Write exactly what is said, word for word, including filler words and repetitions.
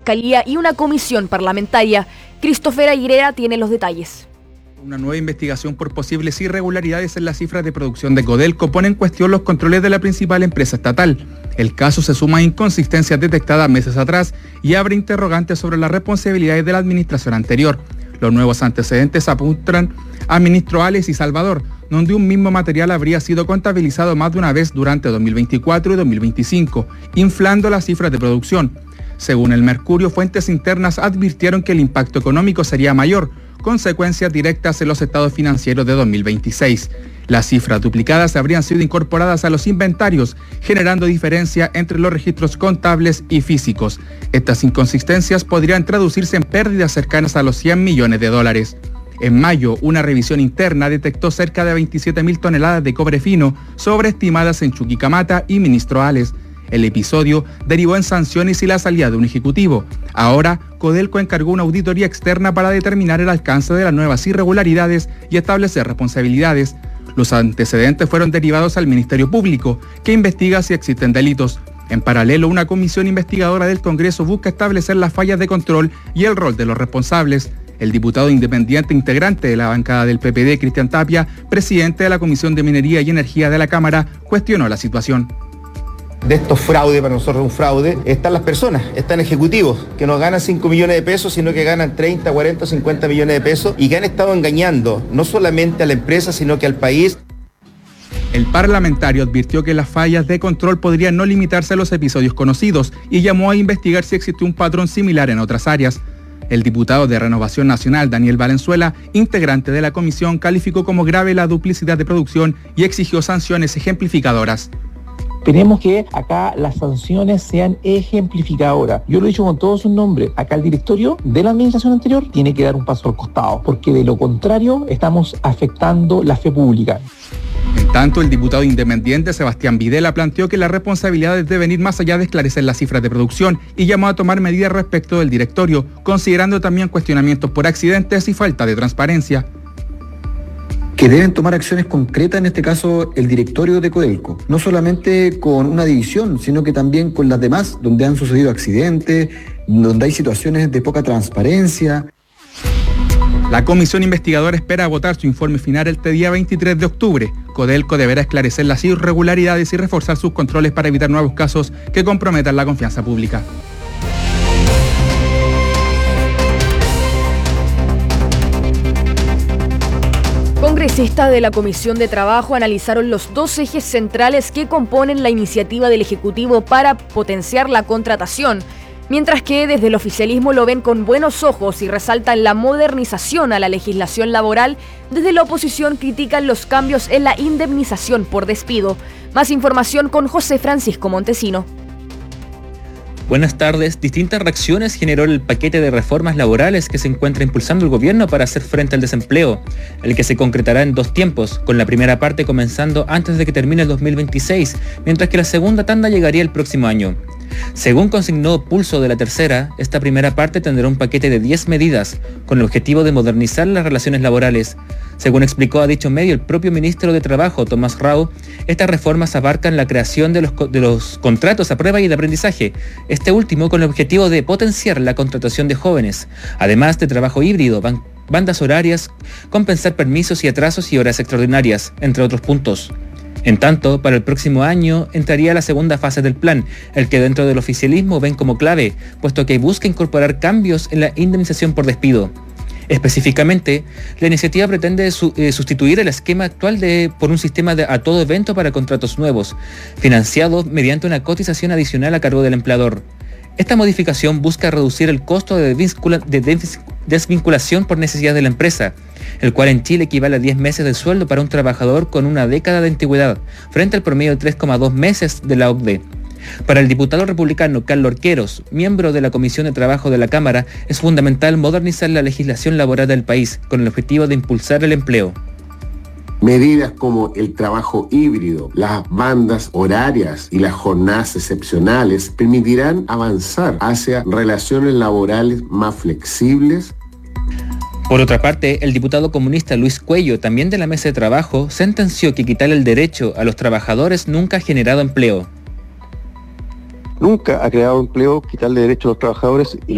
Fiscalía y una comisión parlamentaria. Christopher Aguilera tiene los detalles. Una nueva investigación por posibles irregularidades en las cifras de producción de Codelco pone en cuestión los controles de la principal empresa estatal. El caso se suma a inconsistencias detectadas meses atrás y abre interrogantes sobre las responsabilidades de la administración anterior. Los nuevos antecedentes apuntan a ministro Ales y Salvador, donde un mismo material habría sido contabilizado más de una vez durante dos mil veinticuatro y dos mil veinticinco, inflando las cifras de producción. Según el Mercurio, fuentes internas advirtieron que el impacto económico sería mayor, consecuencias directas en los estados financieros de dos mil veintiséis. Las cifras duplicadas habrían sido incorporadas a los inventarios, generando diferencia entre los registros contables y físicos. Estas inconsistencias podrían traducirse en pérdidas cercanas a los cien millones de dólares. En mayo, una revisión interna detectó cerca de veintisiete mil toneladas de cobre fino sobreestimadas en Chuquicamata y Ministro Ales. El episodio derivó en sanciones y la salida de un ejecutivo. Ahora, Codelco encargó una auditoría externa para determinar el alcance de las nuevas irregularidades y establecer responsabilidades. Los antecedentes fueron derivados al Ministerio Público, que investiga si existen delitos. En paralelo, una comisión investigadora del Congreso busca establecer las fallas de control y el rol de los responsables. El diputado independiente integrante de la bancada del P P D, Cristian Tapia, presidente de la Comisión de Minería y Energía de la Cámara, cuestionó la situación. De estos fraudes, para nosotros un fraude, están las personas, están ejecutivos, que no ganan cinco millones de pesos, sino que ganan treinta, cuarenta, cincuenta millones de pesos y que han estado engañando no solamente a la empresa, sino que al país. El parlamentario advirtió que las fallas de control podrían no limitarse a los episodios conocidos y llamó a investigar si existe un patrón similar en otras áreas. El diputado de Renovación Nacional, Daniel Valenzuela, integrante de la comisión, calificó como grave la duplicidad de producción y exigió sanciones ejemplificadoras. Queremos que acá las sanciones sean ejemplificadoras. Yo lo he dicho con todos sus nombres. Acá el directorio de la administración anterior tiene que dar un paso al costado, porque de lo contrario estamos afectando la fe pública. En tanto, el diputado independiente Sebastián Videla planteó que las responsabilidades deben ir más allá de esclarecer las cifras de producción y llamó a tomar medidas respecto del directorio, considerando también cuestionamientos por accidentes y falta de transparencia. Que deben tomar acciones concretas, en este caso el directorio de Codelco, no solamente con una división, sino que también con las demás, donde han sucedido accidentes, donde hay situaciones de poca transparencia. La comisión investigadora espera agotar su informe final este día veintitrés de octubre. Codelco deberá esclarecer las irregularidades y reforzar sus controles para evitar nuevos casos que comprometan la confianza pública. Congresistas de la Comisión de Trabajo analizaron los dos ejes centrales que componen la iniciativa del Ejecutivo para potenciar la contratación, mientras que desde el oficialismo lo ven con buenos ojos y resaltan la modernización a la legislación laboral. Desde la oposición critican los cambios en la indemnización por despido. Más información con José Francisco Montesino. Buenas tardes. Distintas reacciones generó el paquete de reformas laborales que se encuentra impulsando el gobierno para hacer frente al desempleo, el que se concretará en dos tiempos, con la primera parte comenzando antes de que termine el dos mil veintiséis, mientras que la segunda tanda llegaría el próximo año. Según consignó Pulso de la Tercera, esta primera parte tendrá un paquete de diez medidas, con el objetivo de modernizar las relaciones laborales. Según explicó a dicho medio el propio ministro de Trabajo, Tomás Rao, estas reformas abarcan la creación de los, de los contratos a prueba y de aprendizaje, este último con el objetivo de potenciar la contratación de jóvenes, además de trabajo híbrido, ban- bandas horarias, compensar permisos y atrasos y horas extraordinarias, entre otros puntos. En tanto, para el próximo año entraría la segunda fase del plan, el que dentro del oficialismo ven como clave, puesto que busca incorporar cambios en la indemnización por despido. Específicamente, la iniciativa pretende su, eh, sustituir el esquema actual de, por un sistema de a todo evento para contratos nuevos, financiado mediante una cotización adicional a cargo del empleador. Esta modificación busca reducir el costo de, desvincula, de des, desvinculación por necesidad de la empresa, el cual en Chile equivale a diez meses de sueldo para un trabajador con una década de antigüedad, frente al promedio de tres coma dos meses de la O C D E. Para el diputado republicano Carlos Orqueros, miembro de la Comisión de Trabajo de la Cámara, es fundamental modernizar la legislación laboral del país con el objetivo de impulsar el empleo. Medidas como el trabajo híbrido, las bandas horarias y las jornadas excepcionales permitirán avanzar hacia relaciones laborales más flexibles. Por otra parte, el diputado comunista Luis Cuello, también de la Mesa de Trabajo, sentenció que quitar el derecho a los trabajadores nunca ha generado empleo. Nunca ha creado empleo quitarle derecho a los trabajadores y